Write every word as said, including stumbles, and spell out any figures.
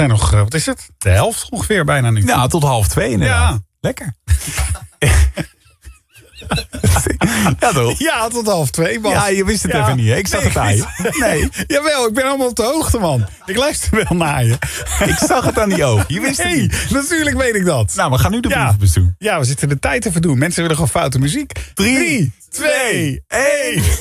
zijn nog, uh, wat is het? De helft ongeveer bijna nu. Nou, tot half twee inderdaad. Ja. Lekker. Ja, toch? Ja, tot half twee, Bas. Ja, je wist het ja. even niet. Hè? Ik zag nee, het aan je. Nee. Jawel, ik ben allemaal op de hoogte, man. Ik luister wel naar je. Ik zag het aan die ogen. Je wist nee, het niet. natuurlijk weet ik dat. Nou, we gaan nu de ja. brievenbus doen. Ja, we zitten de tijd te verdoen. Mensen willen gewoon foute muziek. Drie, twee, één.